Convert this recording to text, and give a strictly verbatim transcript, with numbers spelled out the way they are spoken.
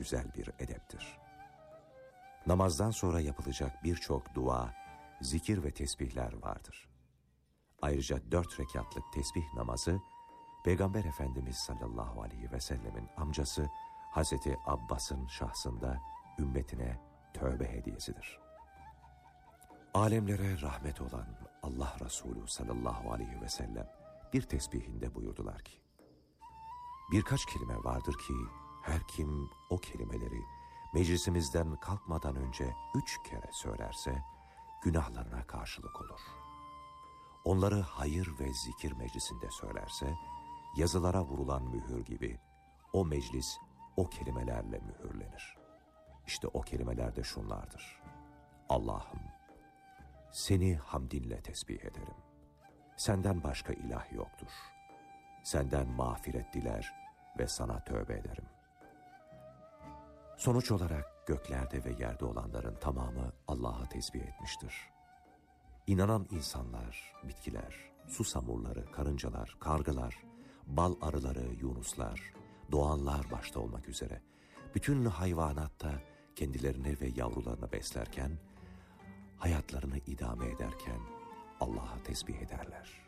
güzel bir edeptir. Namazdan sonra yapılacak birçok dua, zikir ve tesbihler vardır. Ayrıca dört rekatlık tesbih namazı, Peygamber Efendimiz sallallahu aleyhi ve sellemin amcası Hazreti Abbas'ın şahsında ümmetine tövbe hediyesidir. Alemlere rahmet olan Allah Resulü sallallahu aleyhi ve sellem bir tesbihinde buyurdular ki, birkaç kelime vardır ki her kim o kelimeleri meclisimizden kalkmadan önce üç kere söylerse günahlarına karşılık olur. Onları hayır ve zikir meclisinde söylerse yazılara vurulan mühür gibi o meclis o kelimelerle mühürlenir. İşte o kelimeler de şunlardır: Allah'ım, seni hamdinle tesbih ederim. Senden başka ilah yoktur. Senden mağfiret diler ve sana tövbe ederim. Sonuç olarak göklerde ve yerde olanların tamamı Allah'a tesbih etmiştir. İnanan insanlar, bitkiler, susamurları, karıncalar, kargalar, bal arıları, yunuslar, doğanlar başta olmak üzere bütün hayvanat da kendilerini ve yavrularını beslerken, hayatlarını idame ederken Allah'a tesbih ederler.